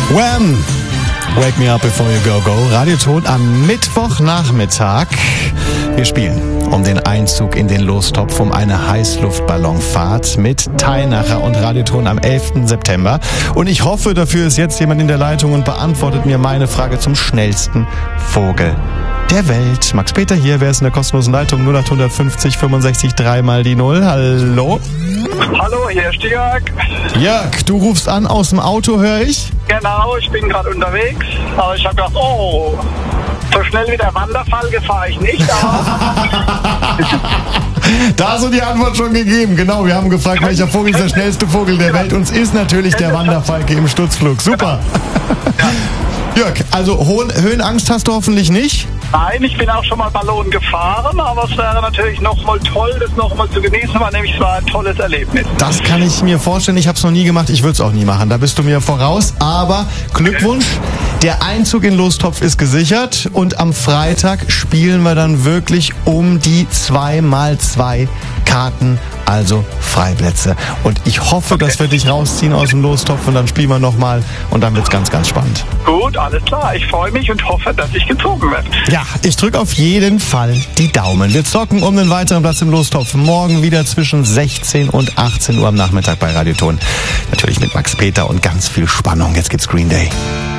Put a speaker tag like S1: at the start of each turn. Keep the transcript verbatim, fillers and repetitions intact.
S1: Wham! Wake Me Up Before You Go Go. Radioton am Mittwochnachmittag. Wir spielen um den Einzug in den Lostopf, um eine Heißluftballonfahrt mit Teilnacher und Radioton am elften September. Und ich hoffe, dafür ist jetzt jemand in der Leitung und beantwortet mir meine Frage zum schnellsten Vogel der Welt. Max Peter hier, wer ist in der kostenlosen Leitung? null acht fünfzig fünfundsechzig drei mal die null. Hallo?
S2: Hallo, hier ist Jörg.
S1: Jörg, du rufst an aus dem Auto, höre ich?
S2: Genau, ich bin gerade unterwegs. Aber ich habe gedacht, oh, so schnell wie der Wanderfall fahre ich nicht. Aber
S1: da hast du die Antwort schon gegeben. Genau, wir haben gefragt, welcher Vogel ist der schnellste Vogel der Welt. Uns ist natürlich der Wanderfalke im Sturzflug. Super. Jörg, also Höhenangst hast du hoffentlich nicht?
S2: Nein, ich bin auch schon mal Ballon gefahren, aber es wäre natürlich nochmal toll, das nochmal zu genießen, weil nämlich es war ein tolles Erlebnis.
S1: Das kann ich mir vorstellen. Ich habe es noch nie gemacht, ich würde es auch nie machen. Da bist du mir voraus. Aber Glückwunsch, der Einzug in Lostopf ist gesichert und am Freitag spielen wir dann wirklich um die zwei mal zwei Karten, also Freiplätze. Und ich hoffe, okay, dass wir dich rausziehen aus dem Lostopf und dann spielen wir nochmal und dann wird's ganz, ganz spannend.
S2: Gut, alles klar. Ich freue mich und hoffe, dass ich gezogen werde.
S1: Ja, ich drücke auf jeden Fall die Daumen. Wir zocken um den weiteren Platz im Lostopf. Morgen wieder zwischen sechzehn und achtzehn Uhr am Nachmittag bei Radioton. Natürlich mit Max Peter und ganz viel Spannung. Jetzt gibt's Green Day.